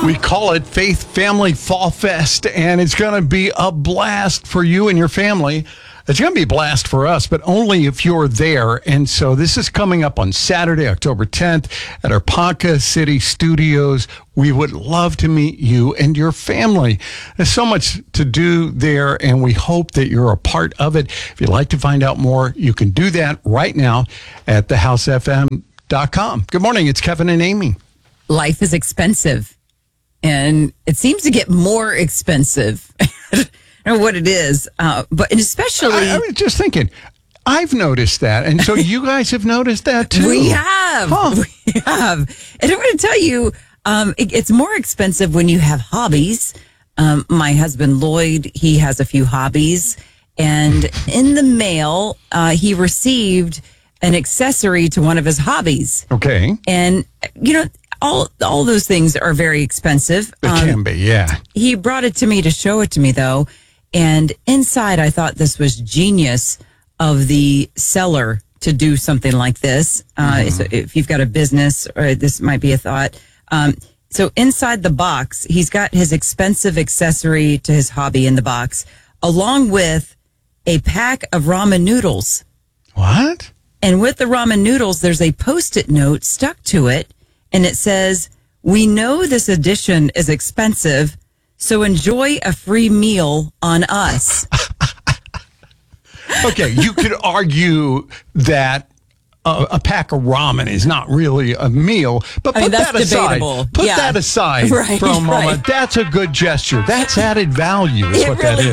We call it Faith Family Fall Fest, and it's going to be a blast for you and your family. It's going to be a blast for us, but only if you're there. And so this is coming up on Saturday, October 10th at our Ponca City Studios. We would love to meet you and your family. There's so much to do there, and we hope that you're a part of it. If you'd like to find out more, you can do that right now at thehousefm.com. Good morning. It's Kevin and Amy. Life is expensive, and it seems to get more expensive. I don't know what it is, but especially... I was just thinking, I've noticed that, and so you guys have noticed that too. We have. We have. And I'm going to tell you, it's more expensive when you have hobbies. My husband, Lloyd, he has a few hobbies, and in the mail, he received an accessory to one of his hobbies. Okay. And, you know, all those things are very expensive. It can be, yeah. He brought it to me to show it to me, though. And inside, I thought this was genius of the seller to do something like this. So if you've got a business, or this might be a thought. So inside the box, he's got his expensive accessory to his hobby in the box, along with a pack of ramen noodles. What? And with the ramen noodles, there's a Post-it note stuck to it. And it says, "We know this edition is expensive, so enjoy a free meal on us." Okay, you could argue that a pack of ramen is not really a meal, but put that aside. Debatable. Put that aside right, for a moment. Right. That's a good gesture. That's added value is what that is.